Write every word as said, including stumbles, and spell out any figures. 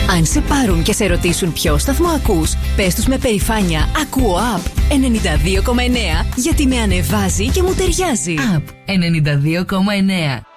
Αν σε πάρουν και σε ρωτήσουν ποιο σταθμό ακούς, πες τους με περηφάνεια «Ακούω Απ ενενήντα δύο κόμμα εννέα» γιατί με ανεβάζει και μου ταιριάζει. Απ ενενήντα δύο κόμμα εννέα.